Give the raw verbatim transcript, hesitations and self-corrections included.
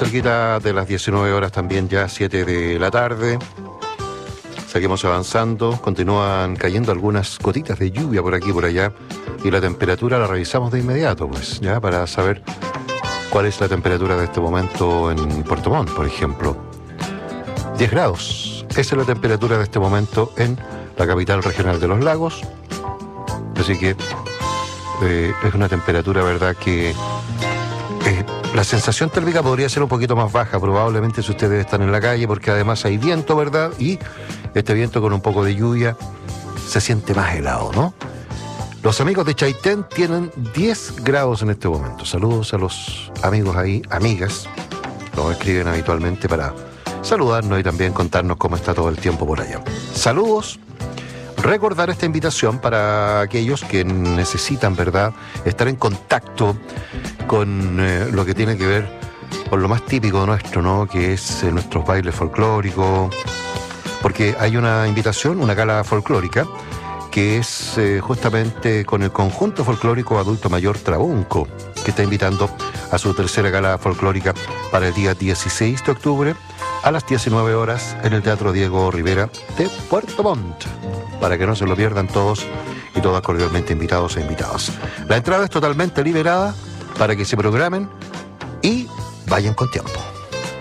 cerquita de las diecinueve horas también, ya siete de la tarde. Seguimos avanzando, continúan cayendo algunas gotitas de lluvia por aquí y por allá, y la temperatura la revisamos de inmediato, pues, ya para saber cuál es la temperatura de este momento en Puerto Montt, por ejemplo. diez grados, esa es la temperatura de este momento en la capital regional de los lagos, así que eh, es una temperatura, verdad, que eh, la sensación térmica podría ser un poquito más baja, probablemente si ustedes están en la calle, porque además hay viento, ¿verdad? Y este viento con un poco de lluvia se siente más helado, ¿no? Los amigos de Chaitén tienen diez grados en este momento. Saludos a los amigos ahí, amigas, nos escriben habitualmente para saludarnos y también contarnos cómo está todo el tiempo por allá. Saludos. Recordar esta invitación para aquellos que necesitan, ¿verdad?, estar en contacto con eh, lo que tiene que ver con lo más típico nuestro, ¿no?, que es eh, nuestros bailes folclóricos, porque hay una invitación, una gala folclórica, que es eh, justamente con el conjunto folclórico Adulto Mayor Trabunco, que está invitando a su tercera gala folclórica para el día dieciséis de octubre a las diecinueve horas en el Teatro Diego Rivera de Puerto Montt, para que no se lo pierdan todos y todas cordialmente invitados e invitadas. La entrada es totalmente liberada para que se programen y vayan con tiempo.